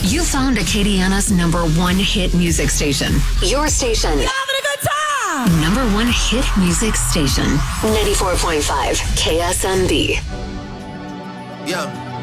You found Acadiana's number one hit music station. Your station. You're having a good time. Number one hit music station. 94.5 KSMB. Yeah.